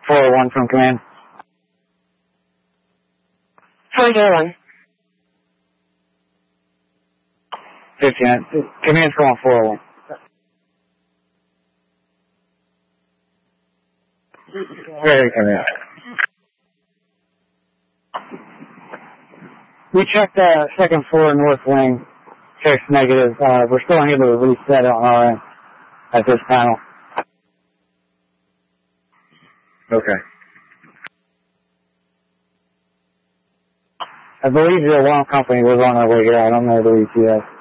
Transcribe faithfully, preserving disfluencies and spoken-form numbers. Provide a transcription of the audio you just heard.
four oh one from command. four oh one. fifteen. Command's calling four oh one. Very command. We checked the second floor north wing. Checks negative. Uh, we're still unable to reset it on our end at this panel. Okay. I believe the alarm company was on their way here. I don't know the E T S.